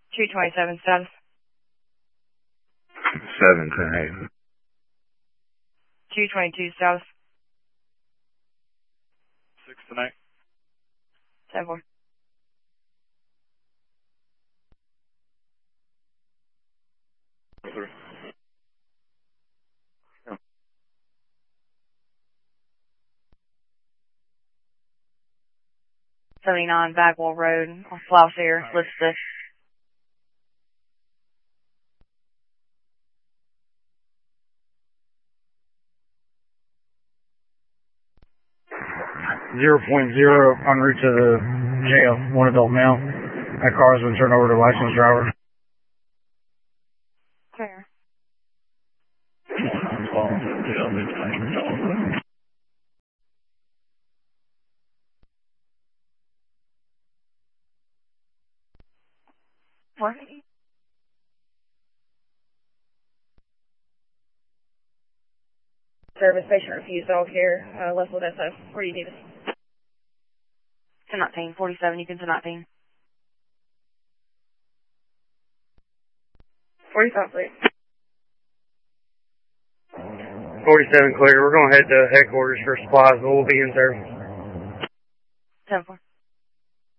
227 status. 7-10. 222 status. 6-8. 10-4. Yeah. 79 Bagwell Road, Flouse here, Elizabeth. .0 en route to the jail. One adult male. That car has been turned over to a licensed driver. Clear. What? Service patient refused dog here. Left with SO. Where do you need us? 1019, 47, you can 1019. 45, please. 47 clear. We're going to head to headquarters for supplies, but we'll be in service. 10-4.